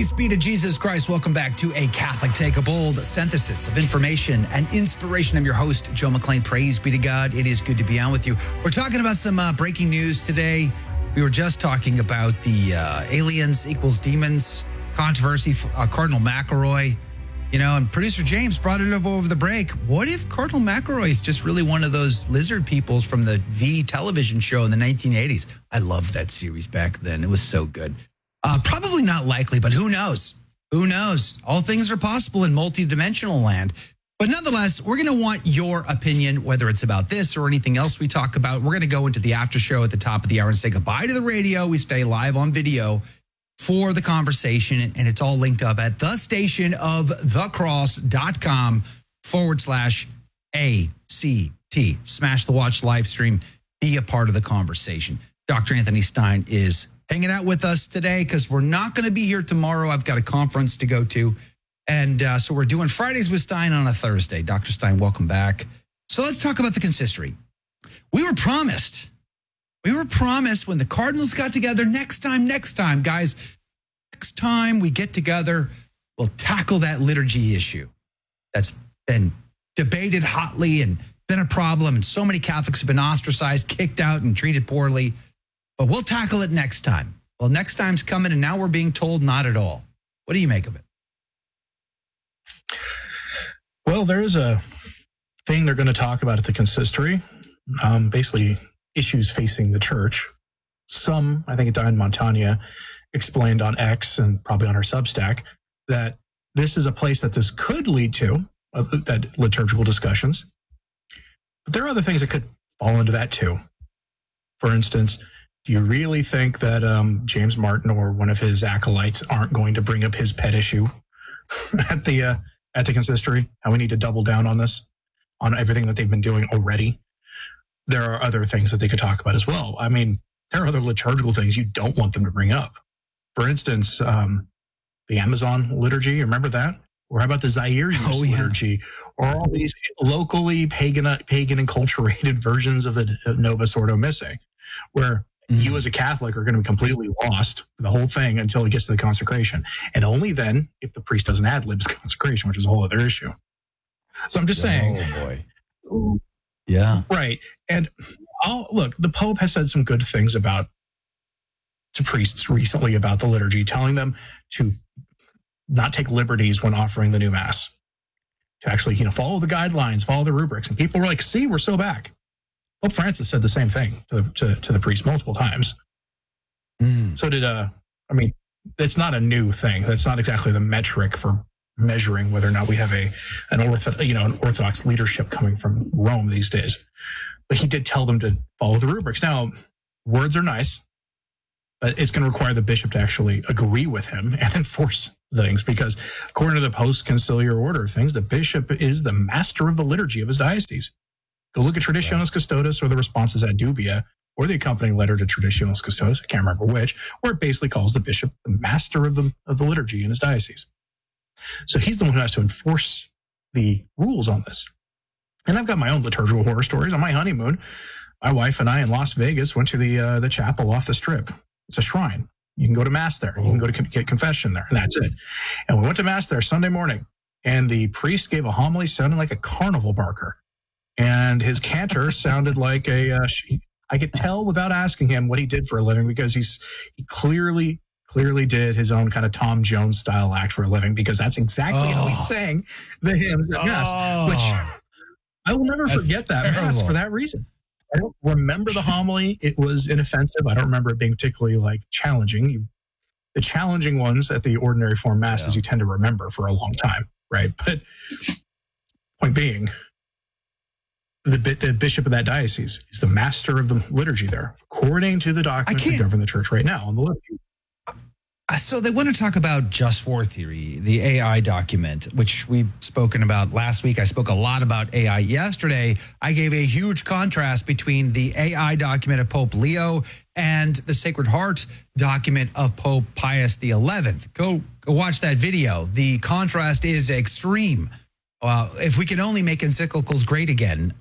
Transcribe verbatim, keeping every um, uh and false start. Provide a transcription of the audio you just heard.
Praise be to Jesus Christ. Welcome back to A Catholic Take, a bold synthesis of information and inspiration. I'm your host, Joe McLean. Praise be to God. It is good to be on with you. We're talking about some uh, breaking news today. We were just talking about the uh, aliens equals demons controversy, uh, Cardinal McElroy, you know, and producer James brought it up over the break. What if Cardinal McElroy is just really one of those lizard peoples from the V television show in the nineteen eighties? I loved that series back then. It was so good. Uh, probably not likely, but who knows? Who knows? All things are possible in multidimensional land. But nonetheless, we're going to want your opinion, whether it's about this or anything else we talk about. We're going to go into the after show at the top of the hour and say goodbye to the radio. We stay live on video for the conversation, and it's all linked up at the station of thecross.com forward slash ACT. Smash the watch live stream. Be a part of the conversation. Doctor Anthony Stein is hanging out with us today because we're not going to be here tomorrow. I've got a conference to go to. And uh, so we're doing Fridays with Stein on a Thursday. Doctor Stein, welcome back. So let's talk about the consistory. We were promised, we were promised when the Cardinals got together, next time, next time, guys, next time we get together, we'll tackle that liturgy issue that's been debated hotly and been a problem. And so many Catholics have been ostracized, kicked out, and treated poorly. But we'll tackle it next time. Well, next time's coming, and now we're being told not at all. What do you make of it? Well, there is a thing they're going to talk about at the consistory, um, basically issues facing the church. Some, I think Diane Montagna explained on X and probably on her Substack, that this is a place that this could lead to, uh, that liturgical discussions. But there are other things that could fall into that too. For instance, do you really think that um, James Martin or one of his acolytes aren't going to bring up his pet issue at the uh, at the consistory? How we need to double down on this, on everything that they've been doing already. There are other things that they could talk about as well. I mean, there are other liturgical things you don't want them to bring up. For instance, um, the Amazon liturgy. Remember that? Or how about the Zaire use oh, yeah. liturgy? Or all these locally pagan, pagan enculturated versions of the Novus Ordo Missae, where you as a Catholic are going to be completely lost for the whole thing until it gets to the consecration. And only then if the priest doesn't ad libs consecration, which is a whole other issue. So I'm just saying. Oh, boy. Yeah. Right. And I'll, look, the Pope has said some good things about to priests recently about the liturgy, telling them to not take liberties when offering the new Mass, to actually, you know, follow the guidelines, follow the rubrics. And people were like, see, we're so back. Pope Francis said the same thing to the, to, to the priest multiple times. Mm. So did, uh, I mean, it's not a new thing. That's not exactly the metric for measuring whether or not we have a an ortho, you know, an Orthodox leadership coming from Rome these days. But he did tell them to follow the rubrics. Now, words are nice, but it's going to require the bishop to actually agree with him and enforce things, because according to the post-conciliar order of things, the bishop is the master of the liturgy of his diocese. Go look at Traditionis Custodes or the Responsus ad Dubia or the accompanying letter to Traditionis Custodes, I can't remember which, where it basically calls the bishop the master of the, of the liturgy in his diocese. So he's the one who has to enforce the rules on this. And I've got my own liturgical horror stories. On my honeymoon, my wife and I in Las Vegas went to the uh, the chapel off the Strip. It's a shrine. You can go to Mass there. You can go to con- get confession there, and that's it. And we went to Mass there Sunday morning, and the priest gave a homily sounding like a carnival barker. And his cantor sounded like a, uh, I could tell without asking him what he did for a living, because he's he clearly, clearly did his own kind of Tom Jones style act for a living, because that's exactly oh. how he sang the hymns at Mass, oh. which I will never that's forget that terrible. Mass for that reason. I don't remember the homily. It was inoffensive. I don't remember it being particularly like challenging. You, the challenging ones at the ordinary form Masses, yeah. you tend to remember for a long time, right? But point being, The, the bishop of that diocese is the master of the liturgy there, according to the documents that govern the church right now on the liturgy. So they want to talk about just war theory, the A I document, which we've spoken about last week. I spoke a lot about A I yesterday. I gave a huge contrast between the A I document of Pope Leo and the Sacred Heart document of Pope Pius the eleventh. Go, go watch that video. The contrast is extreme. Uh, if we can only make encyclicals great again,